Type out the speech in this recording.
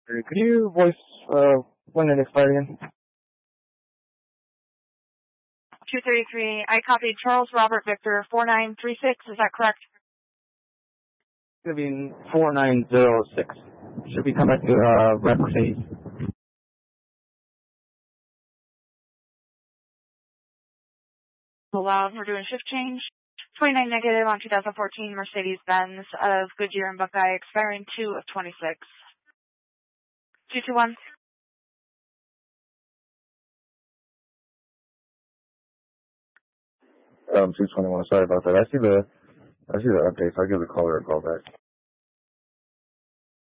Could you voice when it expired again? 233. I copied Charles Robert Victor 4936. Is that correct? It's going to be 4906. Should we come back to Red Mercedes? Allowed. We're doing shift change. 29 negative on 2014 Mercedes-Benz of Goodyear and Buckeye, expiring 2 of 26. 221. 221. Sorry about that. I see the updates. I'll give the caller a call back.